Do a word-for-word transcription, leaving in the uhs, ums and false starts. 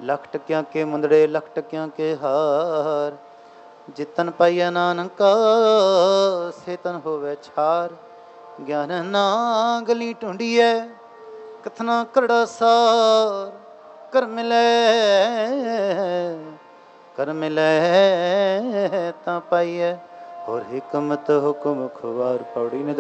ਲੱਖ ਟਕਿਆਂ ਕੇ ਮੁੰਦੜੇ ਲੱਖ ਟਕਿਆਂ ਕੇ ਹਾਰ। ਜਿਤਨ ਪਾਈਐ ਨਾਨਕਾ ਸੇ ਤਨ ਹੋਵੇ ਛਾਰ। ਗਿਆਨ ਨਾ ਗਲੀ ਢੂੰਡੀਐ ਕਥਨਾ ਕਰੜਾ ਸਾਰ। ਕਰ ਮਿਲੈ ਕਰ ਮਿਲੈ ਤਾਂ ਪਾਈਐ ਹੋਰ ਹਿਕਮਤ ਹੁਕਮ ਖੁਆਰ। ਪੌੜੀ ਨੇ